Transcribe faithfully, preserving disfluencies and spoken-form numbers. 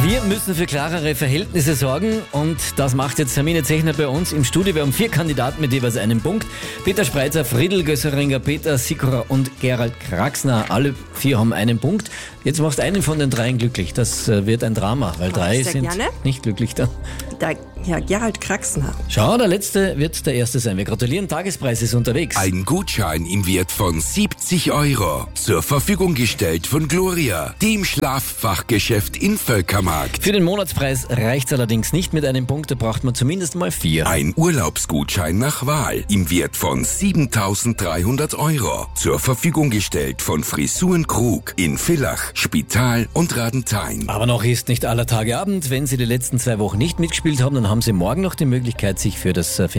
Wir müssen für klarere Verhältnisse sorgen und das macht jetzt Hermine Zechner bei uns im Studio. Wir haben vier Kandidaten mit jeweils einem Punkt. Peter Spreitzer, Friedl Gösseringer, Peter Sikora und Gerald Kraxner. Alle vier haben einen Punkt. Jetzt machst du einen von den dreien glücklich. Das wird ein Drama, weil drei sind gerne. nicht glücklich da. Der, ja, Gerald Kraxner. Schau, der Letzte wird der Erste sein. Wir gratulieren, Tagespreis ist unterwegs. Ein Gutschein im Wert von siebzig Euro. Zur Verfügung gestellt von Gloria, dem Schlaffachgeschäft in Völkermarkt. Für den Monatspreis reicht's allerdings nicht mit einem Punkt, da braucht man zumindest mal vier. Ein Urlaubsgutschein nach Wahl im Wert von siebentausenddreihundert Euro. Zur Verfügung gestellt von Frisuren Krug in Villach, Spital und Radenthein. Aber noch ist nicht aller Tage Abend. Wenn Sie die letzten zwei Wochen nicht mitgespielt haben, dann haben Sie morgen noch die Möglichkeit, sich für das